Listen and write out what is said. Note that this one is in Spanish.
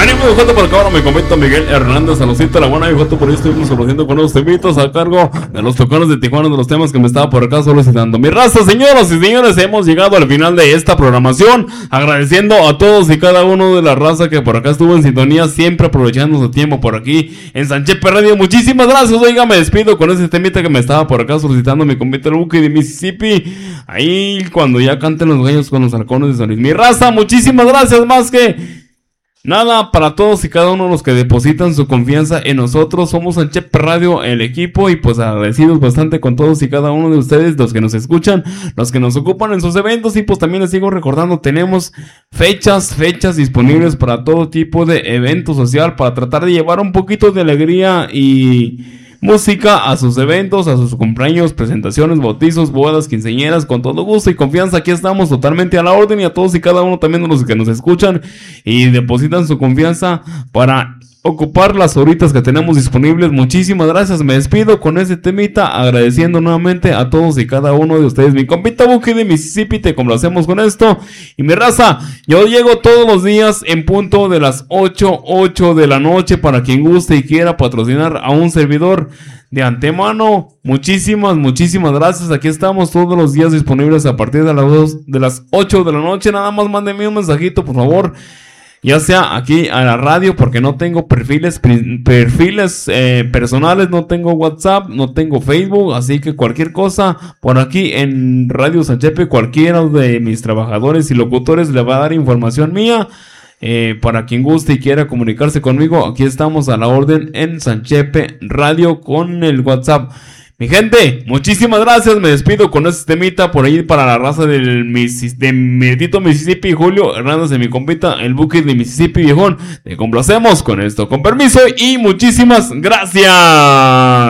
Ánimo, Joto, por acá ahora me comenta Miguel Hernández, saludcita la buena, Joto, por ahí estuvimos produciendo con unos temitos a cargo de los tocones de Tijuana, de los temas que me estaba por acá solicitando. Mi raza, señoras y señores, hemos llegado al final de esta programación, agradeciendo a todos y cada uno de la raza que por acá estuvo en sintonía, siempre aprovechando su tiempo por aquí en Sanchepe Radio. Muchísimas gracias, oiga, me despido con ese temita que me estaba por acá solicitando mi compita el Buki de Mississippi, ahí cuando ya canten los gallos con los halcones de San Luis. Mi raza, muchísimas gracias, más que nada, para todos y cada uno de los que depositan su confianza en nosotros. Somos Sanchepe Radio, el equipo, y pues agradecidos bastante con todos y cada uno de ustedes, los que nos escuchan, los que nos ocupan en sus eventos. Y pues también les sigo recordando, tenemos fechas disponibles para todo tipo de evento social, para tratar de llevar un poquito de alegría y música a sus eventos, a sus cumpleaños, presentaciones, bautizos, bodas, quinceañeras, con todo gusto y confianza. Aquí estamos totalmente a la orden, y a todos y cada uno también de los que nos escuchan y depositan su confianza para ocupar las horitas que tenemos disponibles. Muchísimas gracias, me despido con ese temita, agradeciendo nuevamente a todos y cada uno de ustedes. Mi compita Buki de Mississippi, te complacemos con esto. Y mi raza, yo llego todos los días en punto de las 8 de la noche, para quien guste y quiera patrocinar a un servidor. De antemano, muchísimas gracias. Aquí estamos todos los días disponibles a partir de las 8 de la noche. Nada más mándenme un mensajito, por favor, ya sea aquí a la radio, porque no tengo perfiles personales, no tengo WhatsApp, no tengo Facebook, así que cualquier cosa por aquí en Radio Sanchepe, cualquiera de mis trabajadores y locutores le va a dar información mía. Para quien guste y quiera comunicarse conmigo, aquí estamos a la orden en Sanchepe Radio con el WhatsApp. Mi gente, muchísimas gracias, me despido con este temita por ahí para la raza de Meritito Mississippi, Julio Hernández, de mi compita el Buki de Mississippi, viejón. Te complacemos con esto, con permiso y muchísimas gracias.